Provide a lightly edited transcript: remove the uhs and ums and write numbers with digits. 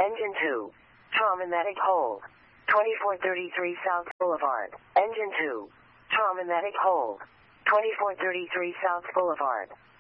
Engine 2. Trauma medic hold. 2433 South Boulevard. Engine 2. Trauma medic hold. 2433 South Boulevard.